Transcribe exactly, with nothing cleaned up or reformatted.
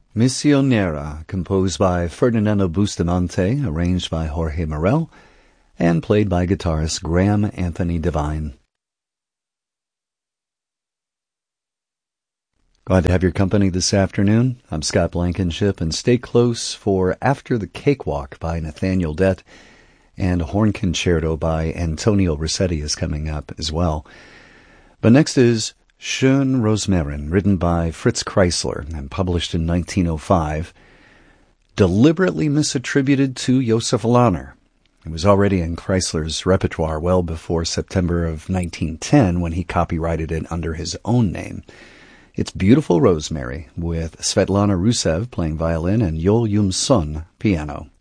Misionera, composed by Ferdinando Bustamante, arranged by Jorge Morel, and played by guitarist Graham Anthony Devine. Glad to have your company this afternoon. I'm Scott Blankenship, and stay close for After the Cakewalk by Nathaniel Dett, and a horn concerto by Antonio Rossetti is coming up as well. But next is Schön Rosmarin, written by Fritz Kreisler and published in nineteen oh five, deliberately misattributed to Joseph Lahner. It was already in Kreisler's repertoire well before September of nineteen ten when he copyrighted it under his own name. It's Beautiful Rosemary, with Svetlana Rusev playing violin and Yol Yum Sun piano.